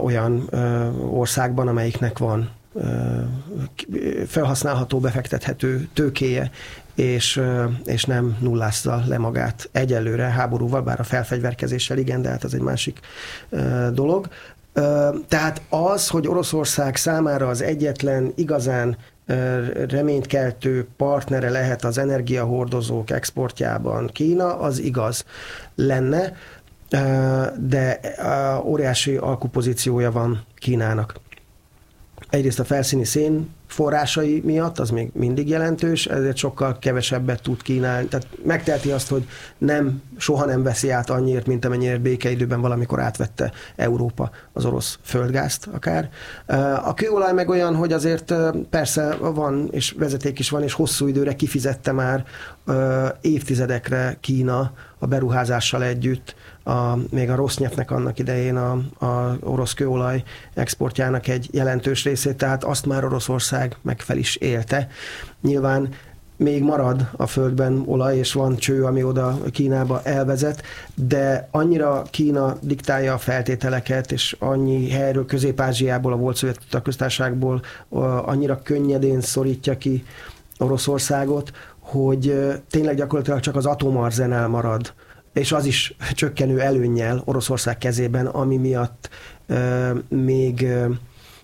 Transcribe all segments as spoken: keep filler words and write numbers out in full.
olyan országban, amelyiknek van felhasználható, befektethető tőkéje, és, és nem nullázza le magát egyelőre háborúval, bár a felfegyverkezéssel igen, de hát az egy másik dolog. Tehát az, hogy Oroszország számára az egyetlen igazán reménykeltő partnere lehet az energiahordozók exportjában Kína, az igaz lenne, de óriási alkupozíciója van Kínának. Egyrészt a felszíni szén forrásai miatt, az még mindig jelentős, ezért sokkal kevesebbet tud kínálni. Tehát megteheti azt, hogy nem, soha nem veszi át annyiért, mint amennyire békeidőben valamikor átvette Európa az orosz földgázt akár. A kőolaj meg olyan, hogy azért persze van, és vezeték is van, és hosszú időre kifizette már évtizedekre Kína a beruházással együtt, a, még a Rosnyeftnek annak idején a, a orosz kőolaj exportjának egy jelentős részét, tehát azt már Oroszország meg fel is élte. Nyilván még marad a földben olaj, és van cső, ami oda Kínába elvezet, de annyira Kína diktálja a feltételeket, és annyi helyről, Közép-Ázsiából, a volt szovjet köztársaságból annyira könnyedén szorítja ki Oroszországot, hogy tényleg gyakorlatilag csak az atomarzenál marad, és az is csökkenő előnnyel Oroszország kezében, ami miatt euh, még euh,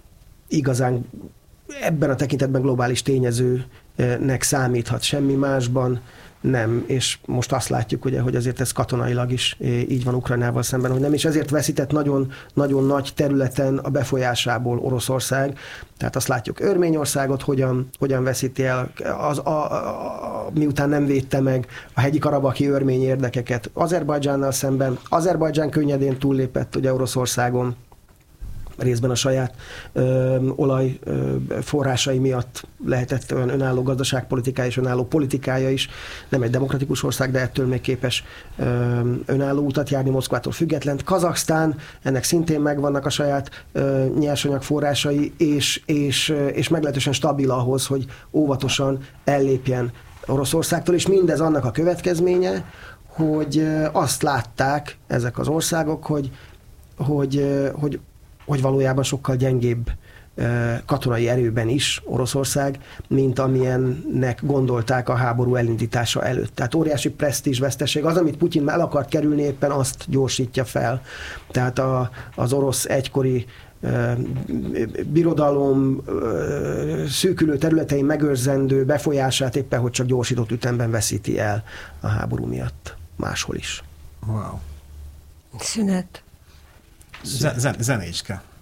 igazán ebben a tekintetben globális tényezőnek számíthat, semmi másban nem, és most azt látjuk, ugye, hogy azért ez katonailag is így van Ukrajnával szemben, hogy nem, és ezért veszített nagyon, nagyon nagy területen a befolyásából Oroszország. Tehát azt látjuk, Örményországot hogyan, hogyan veszíti el, az, a, a, a, miután nem védte meg a hegyi karabaki örmény érdekeket Azerbajdzsánnal szemben. Azerbajdzsán könnyedén túllépett ugye Oroszországon, részben a saját ö, olaj ö, forrásai miatt lehetett olyan önálló gazdaságpolitikája és önálló politikája is. Nem egy demokratikus ország, de ettől még képes ö, önálló utat járni, Moszkvától független. Kazaksztán, ennek szintén megvannak a saját ö, nyersanyag forrásai, és, és, és meglehetősen stabil ahhoz, hogy óvatosan ellépjen Oroszországtól, és mindez annak a következménye, hogy azt látták ezek az országok, hogy, hogy, hogy hogy valójában sokkal gyengébb katonai erőben is Oroszország, mint amilyennek gondolták a háború elindítása előtt. Tehát óriási presztízs veszteség. Az, amit Putyin el akart kerülni, éppen azt gyorsítja fel. Tehát a, az orosz egykori birodalom szűkülő területein megőrzendő befolyását éppen, hogy csak gyorsított ütemben veszíti el a háború miatt máshol is. Wow. Szünet. Zen- zen- zenécske.